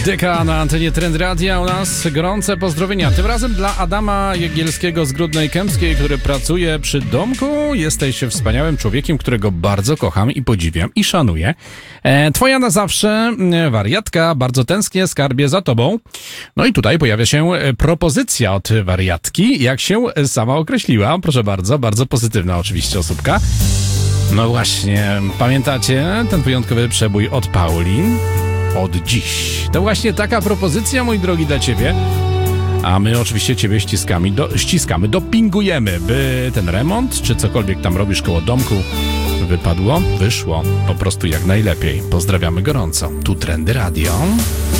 Deka na antenie Trend Radia, u nas gorące pozdrowienia. Tym razem dla Adama Jagielskiego z Grudnej Kępskiej, który pracuje przy domku. Jesteś wspaniałym człowiekiem, którego bardzo kocham i podziwiam i szanuję. Twoja na zawsze wariatka, bardzo tęsknię, skarbie za tobą. No i tutaj pojawia się propozycja od wariatki, jak się sama określiła. Proszę bardzo, bardzo pozytywna oczywiście osóbka. No właśnie, pamiętacie ten wyjątkowy przebój od Paulin? Od dziś. To właśnie taka propozycja, mój drogi, dla ciebie. A my oczywiście ciebie ściskamy, dopingujemy, by ten remont, czy cokolwiek tam robisz koło domku, wyszło po prostu jak najlepiej. Pozdrawiamy gorąco. Tu Trendy Radio.